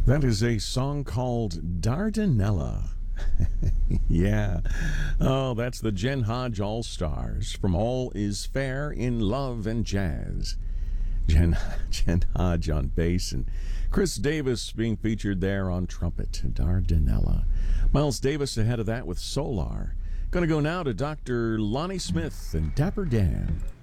That is a song called Dardanella. Yeah. Oh, that's the Jen Hodge All Stars from All Is Fair in Love and Jazz. Jen Hodge on bass and Chris Davis being featured there on trumpet. Dardanella. Miles Davis ahead of that with Solar. Going to go now to Dr. Lonnie Smith and Dapper Dan.